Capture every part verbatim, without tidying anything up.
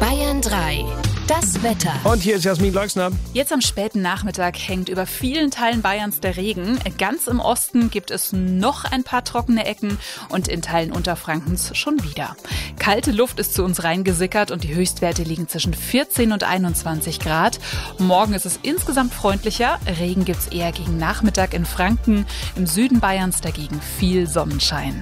Bayern drei. Das Wetter. Und hier ist Jasmin Gleuxner. Jetzt am späten Nachmittag hängt über vielen Teilen Bayerns der Regen. Ganz im Osten gibt es noch ein paar trockene Ecken und in Teilen Unterfrankens schon wieder. Kalte Luft ist zu uns reingesickert und die Höchstwerte liegen zwischen vierzehn und einundzwanzig Grad. Morgen ist es insgesamt freundlicher. Regen gibt's eher gegen Nachmittag in Franken. Im Süden Bayerns dagegen viel Sonnenschein.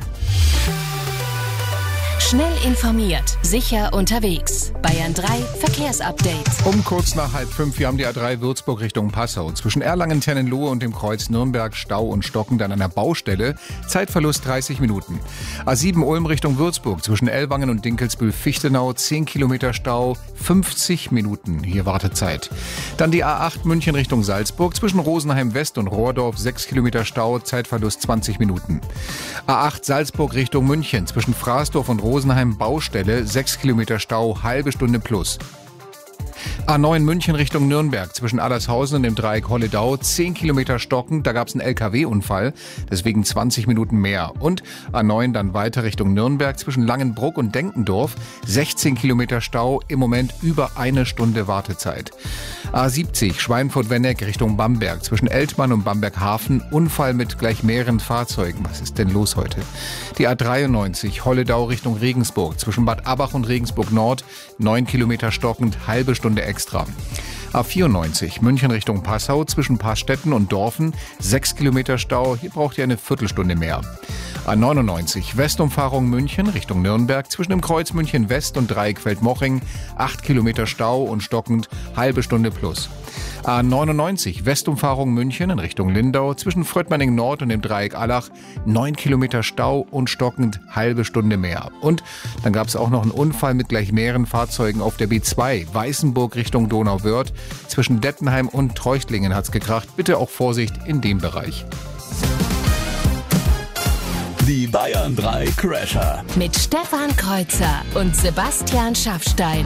Schnell informiert, sicher unterwegs. Bayern drei Verkehrsupdate. Um kurz nach halb fünf, wir haben die A drei Würzburg Richtung Passau. Zwischen Erlangen-Tennenlohe und dem Kreuz Nürnberg Stau und Stockend an einer Baustelle. Zeitverlust dreißig Minuten. A sieben Ulm Richtung Würzburg. Zwischen Ellwangen und Dinkelsbühl-Fichtenau zehn Kilometer Stau, fünfzig Minuten. Hier Wartezeit. Dann die A acht München Richtung Salzburg. Zwischen Rosenheim West und Rohrdorf sechs Kilometer Stau, Zeitverlust zwanzig Minuten. A acht Salzburg Richtung München. Zwischen Fraßdorf und Rosenheim Baustelle, sechs Kilometer Stau, halbe Stunde plus. A neun München Richtung Nürnberg, zwischen Allershausen und dem Dreieck Holledau, zehn Kilometer stockend, da gab es einen L K W-Unfall, deswegen zwanzig Minuten mehr. Und A neun dann weiter Richtung Nürnberg, zwischen Langenbruck und Denkendorf, sechzehn Kilometer Stau, im Moment über eine Stunde Wartezeit. A siebzig Schweinfurt-Wenneck Richtung Bamberg, zwischen Eltmann und Bamberg-Hafen, Unfall mit gleich mehreren Fahrzeugen. Was ist denn los heute? Die A dreiundneunzig Holledau Richtung Regensburg, zwischen Bad Abach und Regensburg Nord, neun Kilometer stockend, halbe Stunde extra. A vierundneunzig München Richtung Passau, zwischen Paarstetten und Dorfen, sechs Kilometer Stau, hier braucht ihr eine Viertelstunde mehr. A neunundneunzig Westumfahrung München Richtung Nürnberg, zwischen dem Kreuz München West und Dreieck Feldmoching, acht Kilometer Stau und stockend, halbe Stunde plus. A neunundneunzig Westumfahrung München in Richtung Lindau, zwischen Fröttmanning Nord und dem Dreieck Allach, neun Kilometer Stau und stockend, halbe Stunde mehr. Und dann gab es auch noch einen Unfall mit gleich mehreren Fahrzeugen auf der B zwei, Weißenburg Richtung Donauwörth, zwischen Dettenheim und Treuchtlingen hat's gekracht. Bitte auch Vorsicht in dem Bereich. Die Bayern drei Crasher. Mit Stefan Kreuzer und Sebastian Schaffstein.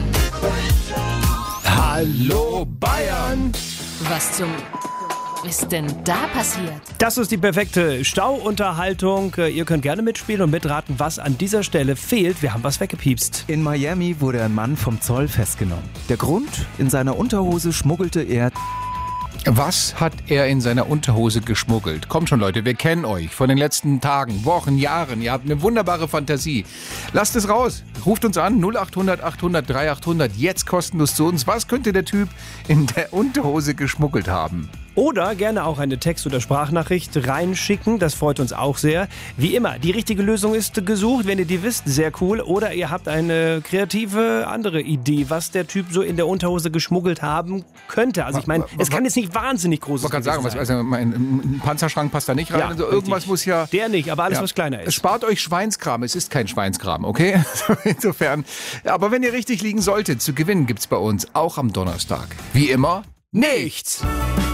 Hallo Bayern! Was zum ist denn da passiert? Das ist die perfekte Stauunterhaltung. Ihr könnt gerne mitspielen und mitraten, was an dieser Stelle fehlt. Wir haben was weggepiepst. In Miami wurde ein Mann vom Zoll festgenommen. Der Grund? In seiner Unterhose schmuggelte er... Was hat er in seiner Unterhose geschmuggelt? Kommt schon, Leute, wir kennen euch von den letzten Tagen, Wochen, Jahren. Ihr habt eine wunderbare Fantasie. Lasst es raus. Ruft uns an, null achthundert achthundert dreitausendachthundert, jetzt kostenlos zu uns. Was könnte der Typ in der Unterhose geschmuggelt haben? Oder gerne auch eine Text- oder Sprachnachricht reinschicken, das freut uns auch sehr. Wie immer, die richtige Lösung ist gesucht, wenn ihr die wisst, sehr cool. Oder ihr habt eine kreative andere Idee, was der Typ so in der Unterhose geschmuggelt haben könnte. Also ich meine, es kann jetzt nicht wahnsinnig groß sein. Ich wollte gerade sagen, was, also mein, ein Panzerschrank passt da nicht rein. Ja, also irgendwas richtig. muss ja... Der nicht, aber alles, ja, was kleiner ist. Spart euch Schweinskram, es ist kein Schweinskram, okay? Insofern, aber wenn ihr richtig liegen solltet, zu gewinnen gibt's bei uns auch am Donnerstag. Wie immer, nichts!